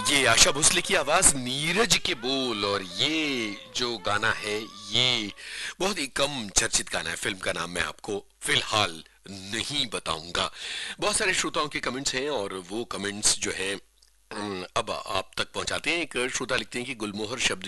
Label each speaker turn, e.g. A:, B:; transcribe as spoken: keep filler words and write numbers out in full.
A: ये आशा भोसले की आवाज, नीरज के बोल, और ये जो गाना है ये बहुत ही कम चर्चित गाना है। फिल्म का नाम मैं आपको फिलहाल नहीं बताऊंगा। बहुत सारे श्रोताओं के कमेंट्स हैं और वो कमेंट्स जो हैं अम, अब आप तक पहुंचाते हैं। एक श्रोता लिखते हैं कि गुलमोहर शब्द